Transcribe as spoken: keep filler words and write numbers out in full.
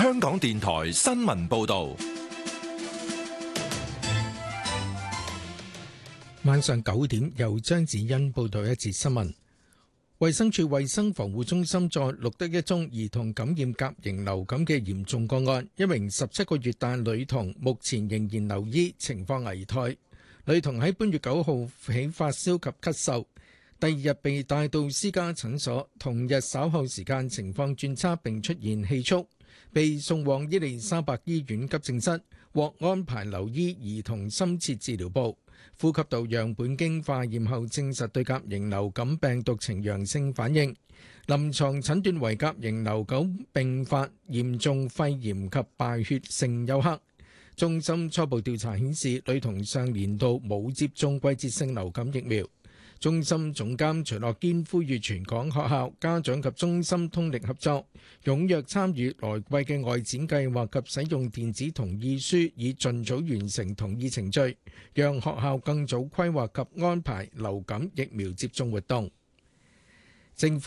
香港電台新聞報道。 晚上九點，由張子欣報道一節新聞。衛生署衛生防護中心再錄得一宗兒童感染甲型流感嘅嚴重個案，一名十七個月大女童目前仍然留醫，情況危殆。女童喺本月九號起發燒及咳嗽，第二日被帶到私家診所，同日稍後時間情況轉差並出現氣促，被送往伊利沙伯醫院急症室，獲安排留醫兒童深切治療部。呼吸道樣本經化驗後證實對甲型流感病毒呈陽性反應，臨床診斷為甲型流感併發嚴重肺炎及敗血性休克。中心初步調查顯示，女童上年度冇接種季節性流感疫苗。中心總監徐樂堅呼籲全港學校、家長及中心通力合作，踴躍參與來季嘅外展計劃及使用電子同意書，以盡早完成同意程序，讓學校更早規劃及安排流感疫苗接種活動。政府